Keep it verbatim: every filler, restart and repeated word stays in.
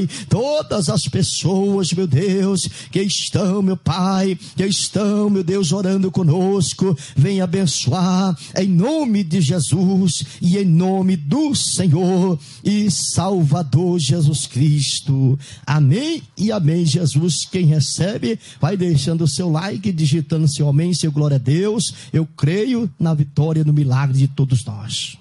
Pai, todas as pessoas, meu Deus, que estão, meu Pai, que estão, meu Deus, orando conosco, venha abençoar, em nome de Jesus e em nome do Senhor e Salvador Jesus Cristo. Amém e amém, Jesus. Quem recebe, vai deixando o seu like, digitando seu amém, seu glória a Deus. Eu creio na vitória, no milagre de todos nós.